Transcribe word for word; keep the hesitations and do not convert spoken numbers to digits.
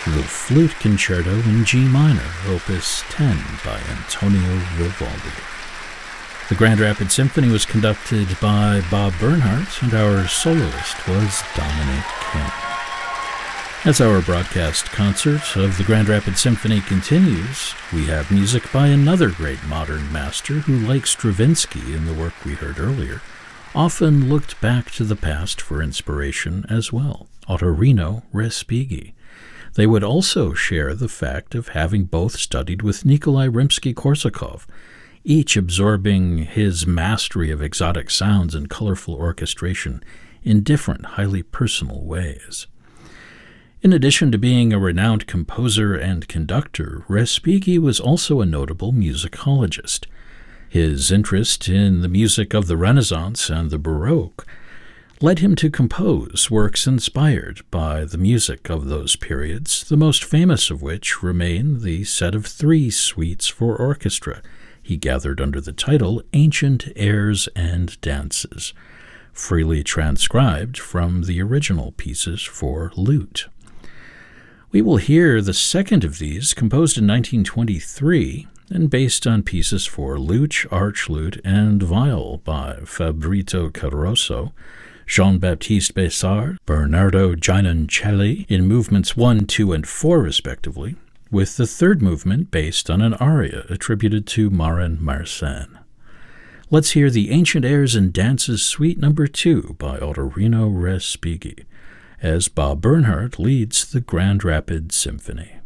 the Flute Concerto in G minor, Opus ten by Antonio Vivaldi. The Grand Rapids Symphony was conducted by Bob Bernhardt, and our soloist was Dominic King. As our broadcast concert of the Grand Rapids Symphony continues, we have music by another great modern master who, like Stravinsky in the work we heard earlier, often looked back to the past for inspiration as well, Ottorino Respighi. They would also share the fact of having both studied with Nikolai Rimsky-Korsakov, each absorbing his mastery of exotic sounds and colorful orchestration in different, highly personal ways. In addition to being a renowned composer and conductor, Respighi was also a notable musicologist. His interest in the music of the Renaissance and the Baroque led him to compose works inspired by the music of those periods, the most famous of which remain the set of three suites for orchestra he gathered under the title Ancient Airs and Dances, freely transcribed from the original pieces for lute. We will hear the second of these, composed in nineteen twenty-three, and based on pieces for lute, archlute, and viol by Fabrizio Caruso, Jean-Baptiste Bessard, Bernardo Giannoncelli, in movements one, two, and four respectively, with the third movement based on an aria attributed to Marin Mersenne. Let's hear the Ancient Airs and Dances Suite Number two by Ottorino Respighi, as Bob Bernhardt leads the Grand Rapids Symphony.